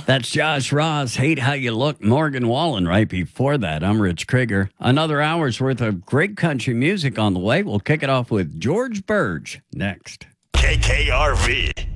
That's Josh Ross, Hate How You Look, Morgan Wallen. Right before that, I'm Rich Krieger. Another hour's worth of great country music on the way. We'll kick it off with George Burge next. KKRV.